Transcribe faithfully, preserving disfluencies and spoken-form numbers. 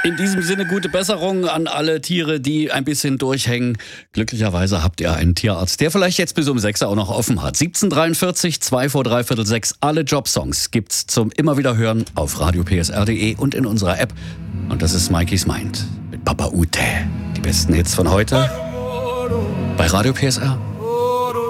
In diesem Sinne gute Besserung an alle Tiere, die ein bisschen durchhängen. Glücklicherweise habt ihr einen Tierarzt, der vielleicht jetzt bis um sechs auch noch offen hat. siebzehn Uhr dreiundvierzig, zwei vor dreiviertel sechs. Alle Jobsongs gibt's zum immer wieder hören auf radio p s r punkt d e und in unserer App. Und das ist Mikey's Mind mit Papa Ute. Die besten Hits von heute bei Radio P S R.